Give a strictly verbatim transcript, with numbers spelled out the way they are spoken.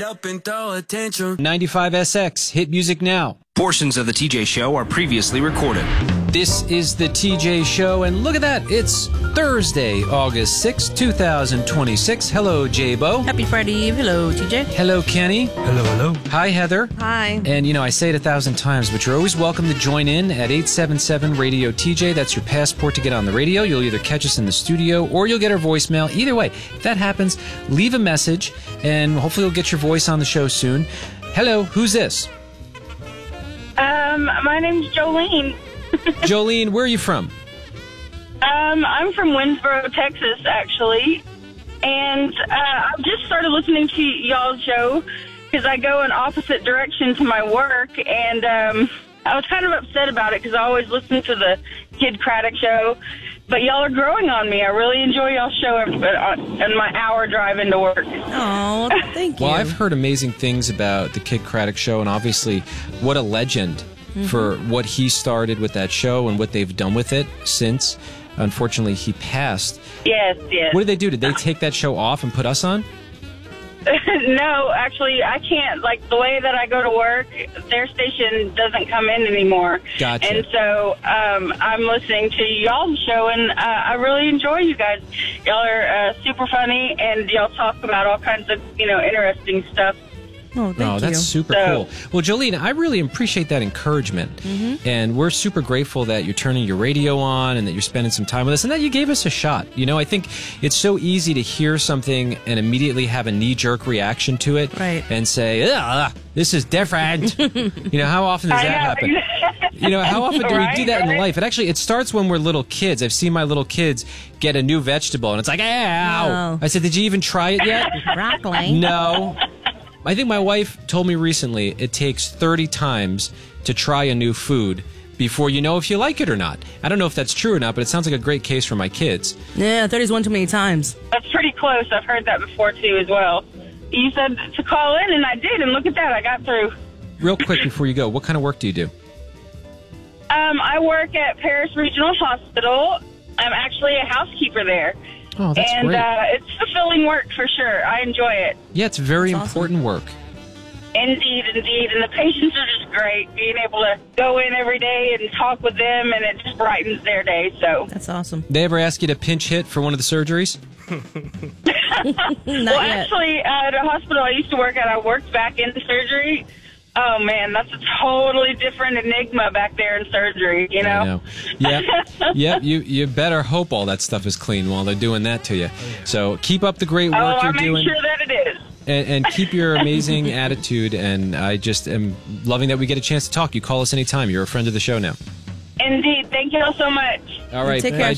up and throw a tantrum. ninety-five S X, hit music now. Portions of the T J Show are previously recorded. This is the T J Show, and look at that. It's Thursday, August sixth, twenty twenty-six. Hello, J-Bo. Happy Friday Eve. Hello, T J. Hello, Kenny. Hello, hello. Hi, Heather. Hi. And, you know, I say it a thousand times, but you're always welcome to join in at eight seven seven radio T J. That's your passport to get on the radio. You'll either catch us in the studio or you'll get our voicemail. Either way, if that happens, leave a message, and hopefully you'll get your voice on the show soon. Hello, who's this? Um, my name's Jolene. Jolene, where are you from? Um, I'm from Winsboro, Texas, actually. And uh, I've just started listening to y'all's show because I go in opposite direction to my work. And um, I was kind of upset about it because I always listen to the Kid Craddock show. But y'all are growing on me. I really enjoy y'all's show in my hour drive into work. Oh, thank you. Well, I've heard amazing things about the Kid Craddock show, and obviously what a legend mm-hmm. for what he started with that show and what they've done with it since. Unfortunately, he passed. Yes, yes. What did they do? Did they take that show off and put us on? No, actually, I can't. Like, the way that I go to work, their station doesn't come in anymore. Gotcha. And so um, I'm listening to y'all's show, and uh, I really enjoy you guys. Y'all are uh, super funny, and y'all talk about all kinds of, you know, interesting stuff. Oh, thank oh, you. that's super so, cool. Well, Jolene, I really appreciate that encouragement. Mm-hmm. And we're super grateful that you're turning your radio on and that you're spending some time with us and that you gave us a shot. You know, I think it's so easy to hear something and immediately have a knee-jerk reaction to it. Right. And say, ugh, this is different. You know, how often does I that know. happen? You know, how often do Right, we do that right. in life? It actually, it starts when we're little kids. I've seen my little kids get a new vegetable, and it's like, ow. No. I said, did you even try it yet? Broccoli. No. I think my wife told me recently it takes thirty times to try a new food before you know if you like it or not. I don't know if that's true or not, but it sounds like a great case for my kids. Yeah, thirty's one too many times. That's pretty close. I've heard that before, too, as well. You said to call in, and I did, and look at that. I got through. Real quick before you go, what kind of work do you do? Um, I work at Paris Regional Hospital. I'm actually a housekeeper there. Oh, that's and, great. uh, it's fulfilling work for sure. I enjoy it. Yeah, it's very That's important work. Indeed, indeed. And the patients are just great. Being able to go in every day and talk with them, and it just brightens their day. So That's awesome. They ever ask you to pinch hit for one of the surgeries? Not well, yet. actually, uh, at a hospital I used to work at, I worked back in surgery. Oh, man, that's a totally different enigma back there in surgery, you know? I know. Yep. Yep. You you better hope all that stuff is clean while they're doing that to you. So keep up the great work Oh, I you're make doing. sure that it is. And, and keep your amazing attitude. And I just am loving that we get a chance to talk. You call us anytime. You're a friend of the show now. Indeed. Thank you all so much. All right. Take Bye, care.